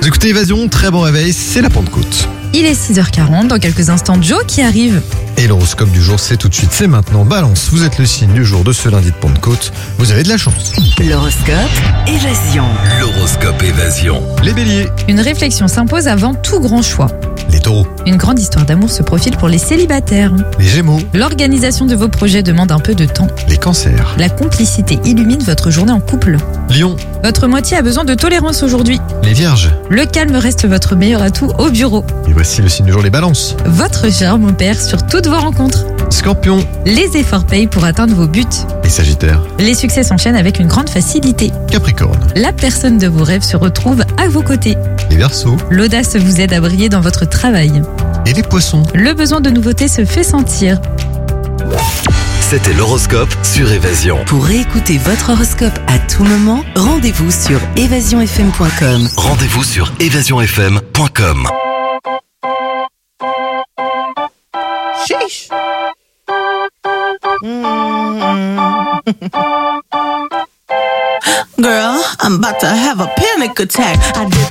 Vous écoutez Évasion, très bon réveil, c'est la Pentecôte. Il est 6h40, dans quelques instants, Joe qui arrive. Et l'horoscope du jour, c'est tout de suite, c'est maintenant. Balance, vous êtes le signe du jour de ce lundi de Pentecôte. Vous avez de la chance. L'horoscope Évasion. L'horoscope Évasion. Les béliers, Une réflexion s'impose avant tout grand choix. les taureaux, Une grande histoire d'amour se profile pour les célibataires. les gémeaux, L'organisation de vos projets demande un peu de temps. les cancers, La complicité illumine votre journée en couple. lions, Votre moitié a besoin de tolérance aujourd'hui. les vierges. Le calme reste votre meilleur atout au bureau. Et voici le signe du jour, les balances. Votre charme opère sur toutes vos rencontres. Scorpions, Les efforts payent pour atteindre vos buts. les sagittaires, Les succès s'enchaînent avec une grande facilité. capricornes, La personne de vos rêves se retrouve à vos côtés. les verseaux L'audace vous aide à briller dans votre travail. et les poissons. Le besoin de nouveauté se fait sentir. C'était l'horoscope sur Évasion. Pour réécouter votre horoscope à tout moment, rendez-vous sur évasionfm.com. Rendez-vous sur évasionfm.com. Sheesh. Girl, I'm about to have a panic attack. I did